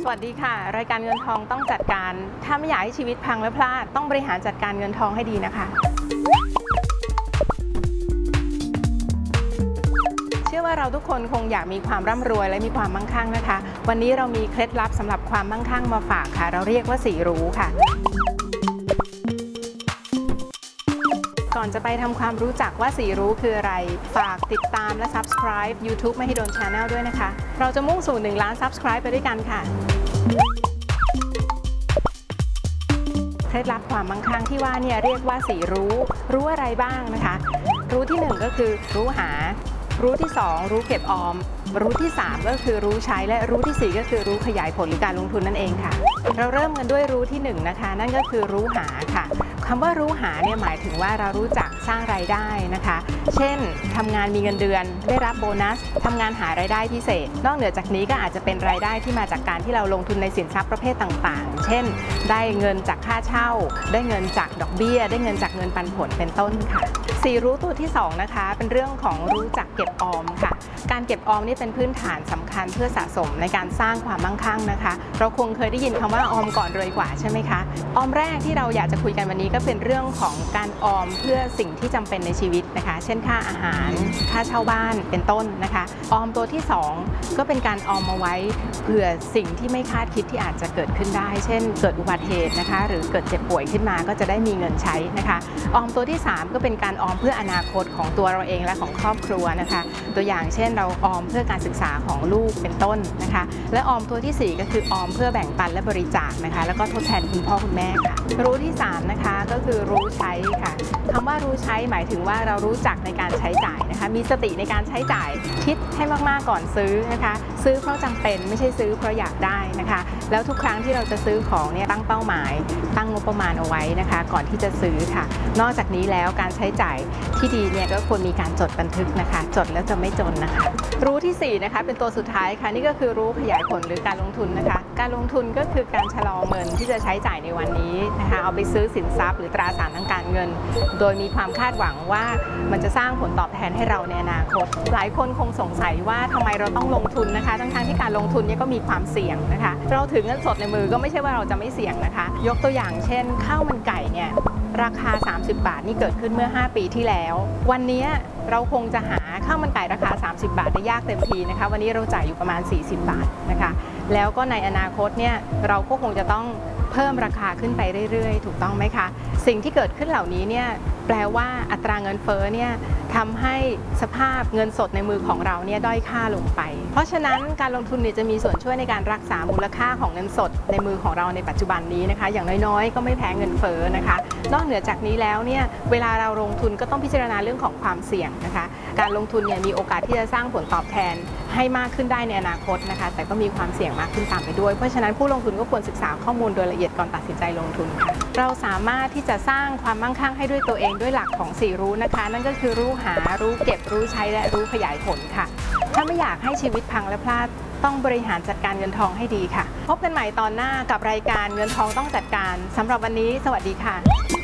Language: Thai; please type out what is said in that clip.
วัสดีค่ะรายการเงินทองต้องจัดการถ้าไม่อยากให้ชีวิตพังและพลาดต้องบริหารจัดการเงินทองให้ดีนะคะเชื่อว่าเราทุกคนคงอยากมีความร่ำรวยและมีความมั่งคั่งนะคะวันนี้เรามีเคล็ดลับสำหรับความมั่งคั่งมาฝากค่ะเราเรียกว่า4รู้ค่ะก่อนจะไปทำความรู้จักว่า4รู้คืออะไรฝากติดตามและ Subscribe YouTube ไม่ให้โดน Channel ด้วยนะคะเราจะมุ่งสู่1 ล้าน Subscribe ไปด้วยกันค่ะเคล็ดลับความมั่งคั่งที่ว่าเนี่ยเรียกว่า4รู้อะไรบ้างนะคะรู้ที่1ก็คือรู้หารู้ที่2รู้เก็บออมรู้ที่3ก็คือรู้ใช้และรู้ที่4ก็คือรู้ขยายผลหรือการลงทุนนั่นเองค่ะเราเริ่มกันด้วยรู้ที่1นะคะนั่นก็คือรู้หาค่ะคำว่ารู้หาเนี่ยหมายถึงว่าเรารู้จักสร้างรายได้นะคะเช่นทำงานมีเงินเดือนได้รับโบนัสทำงานหารายได้พิเศษนอกเหนือจากนี้ก็อาจจะเป็นรายได้ที่มาจากการที่เราลงทุนในสินทรัพย์ประเภทต่างๆเช่นได้เงินจากค่าเช่าได้เงินจากดอกเบี้ยได้เงินจากเงินปันผลเป็นต้นค่ะ4รู้ตัวที่2นะคะเป็นเรื่องของรู้จักเก็บออมค่ะการเก็บออมนี่เป็นพื้นฐานสำคัญเพื่อสะสมในการสร้างความมั่งคั่งนะคะเราคงเคยได้ยินคำว่าออมก่อนรวยกว่าใช่ไหมคะออมแรกที่เราอยากจะคุยกันวันนี้ก็เป็นเรื่องของการออมเพื่อสิ่งที่จำเป็นในชีวิตนะคะเช่นค่าอาหารค่าเช่าบ้านเป็นต้นนะคะออมตัวที่2ก็เป็นการออมมาไว้เผื่อสิ่งที่ไม่คาดคิดที่อาจจะเกิดขึ้นได้เช่นเกิดอุบัติเหตุนะคะหรือเกิดเจ็บป่วยขึ้นมาก็จะได้มีเงินใช้นะคะออมตัวที่3ก็เป็นการออมเพื่ออนาคตของตัวเราเองและของครอบครัวนะคะตัวอย่างเช่นเราออมเพื่อการศึกษาของลูกเป็นต้นนะคะและออมตัวที่4ก็คือออมเพื่อแบ่งปันและบริจาคนะคะแล้วก็ทดแทนคุณพ่อคุณแม่ค่ะรู้ที่3นะคะก็คือรู้ใช้ค่ะคำว่ารู้ใช้หมายถึงว่าเรารู้จักในการใช้จ่ายนะคะมีสติในการใช้จ่ายคิดให้มากๆก่อนซื้อนะคะซื้อเพราะจำเป็นไม่ใช่ซื้อเพราะอยากได้นะคะแล้วทุกครั้งที่เราจะซื้อของเนี่ยตั้งเป้าหมายตั้งงบประมาณเอาไว้นะคะก่อนที่จะซื้อค่ะนอกจากนี้แล้วการใช้จ่ายที่ดีเนี่ยก็ควรมีการจดบันทึกนะคะจดแล้วจะไม่จนนะคะรู้ที่4นะคะเป็นตัวสุดท้ายค่ะนี่ก็คือรู้ขยายผลหรือการลงทุนนะคะการลงทุนก็คือการชะลอเงินที่จะใช้จ่ายในวันนี้นะคะเอาไปซื้อสินทรัพย์หรือตราสารทางการเงินโดยมีความคาดหวังว่ามันจะสร้างผลตอบแทนให้เราในอนาคตหลายคนคงสงสัยว่าทำไมเราต้องลงทุนนะคะทั้งที่การลงทุนเนี่ยก็มีความเสี่ยงนะคะเราถือเงินสดในมือก็ไม่ใช่ว่าเราจะไม่เสี่ยงนะคะยกตัวอย่างเช่นข้าวมันไก่เนี่ยราคา30 บาทนี่เกิดขึ้นเมื่อ5 ปีที่แล้ววันนี้เราคงจะหาข้าวมันไก่ราคา30 บาทได้ยากเต็มทีนะคะวันนี้เราจ่ายอยู่ประมาณ40 บาทนะคะแล้วก็ในอนาคตเนี่ยเราก็คงจะต้องเพิ่มราคาขึ้นไปเรื่อยๆถูกต้องไหมคะสิ่งที่เกิดขึ้นเหล่านี้เนี่ยแปลว่าอัตราเงินเฟ้อเนี่ยทำให้สภาพเงินสดในมือของเราเนี่ยด้อยค่าลงไปเพราะฉะนั้นการลงทุนเนี่ยจะมีส่วนช่วยในการรักษามูลค่าของเงินสดในมือของเราในปัจจุบันนี้นะคะอย่างน้อยๆก็ไม่แพ้เงินเฟ้อนะคะนอกเหนือจากนี้แล้วเนี่ยเวลาเราลงทุนก็ต้องพิจารณาเรื่องของความเสี่ยงนะคะการลงทุนเนี่ยมีโอกาสที่จะสร้างผลตอบแทนให้มากขึ้นได้ในอนาคตนะคะแต่ก็มีความเสี่ยงมากขึ้นตามไปด้วยเพราะฉะนั้นผู้ลงทุนก็ควรศึกษาข้อมูลโดยละเอียดก่อนตัดสินใจลงทุนค่ะเราสามารถที่จะสร้างความมั่งคั่งให้ด้วยตัวเองด้วยหลักของ4รู้นะคะนั่นก็คือรู้หารู้เก็บรู้ใช้และรู้ขยายผลค่ะถ้าไม่อยากให้ชีวิตพังและพลาดต้องบริหารจัดการเงินทองให้ดีค่ะพบกันใหม่ตอนหน้ากับรายการเงินทองต้องจัดการสำหรับวันนี้สวัสดีค่ะ